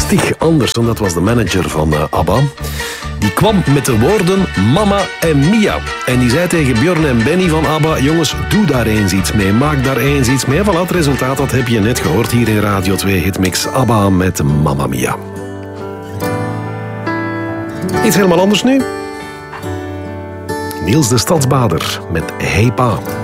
Stig Andersen, dat was de manager van ABBA. Die kwam met de woorden Mama en Mia. En die zei tegen Björn en Benny van ABBA... jongens, doe daar eens iets mee, maak daar eens iets mee. Voilà, het resultaat dat heb je net gehoord hier in Radio 2 Hitmix. ABBA met Mamma Mia. Iets helemaal anders nu. Niels de Stadsbader met Hey Pa.